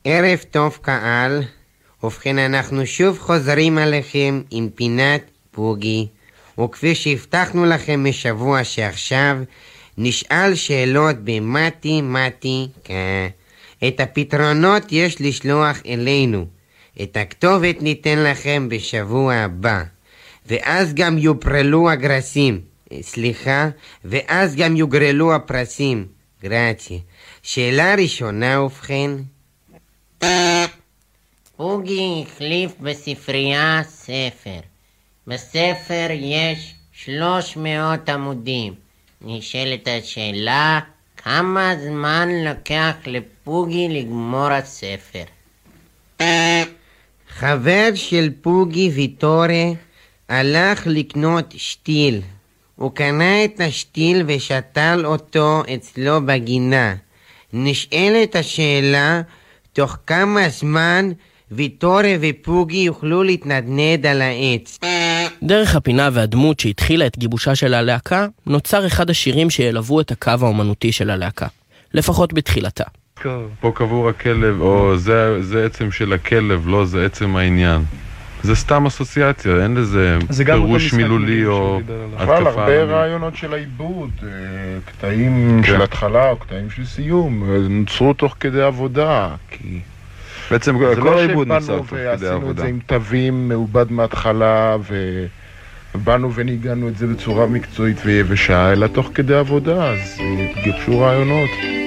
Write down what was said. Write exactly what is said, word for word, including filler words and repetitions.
ערב טוב קהל, ובכן אנחנו שוב חוזרים עליכם עם פינת פוגי, וכפי שהבטחנו לכם משבוע שעכשיו, נשאל שאלות במתי מתי כן. את הפתרונות יש לשלוח אלינו, את הכתובת ניתן לכם בשבוע הבא, ואז גם יופרלו הגרסים, סליחה, ואז גם יוגרלו הפרסים, גרציה. שאלה ראשונה ובכן, פוגי החליף בספרייה ספר. בספר יש שלוש מאות עמודים. נשאלת השאלה, כמה זמן לקח לפוגי לגמור הספר? חבר של פוגי ויטורה הלך לקנות שתיל. הוא קנה את השתיל ושתל אותו אצלו בגינה. נשאלת השאלה, תוך כמה זמן ויטורה ופוגי יוכלו להתנדנד על העץ. דרך הפינה והדמות שהתחילה את גיבושה של הלהקה, נוצר אחד השירים שילוו את הקו האומנותי של הלהקה, לפחות בתחילתה. פה קבור הכלב, או זה, זה עצם של הכלב, לא זה עצם העניין. זה סתם אסוציאציה, אין לזה פירוש מילולי או התקפה. אבל הרבה רעיונות של העיבוד, קטעים של התחלה או קטעים של סיום, נוצרו תוך כדי עבודה, כי... בעצם כל העיבוד נוצר תוך כדי עבודה. עשינו את זה עם תווים מעובד מההתחלה, ובאנו וניגענו את זה בצורה מקצועית ויבשה, אלא תוך כדי עבודה, אז התגבשו רעיונות.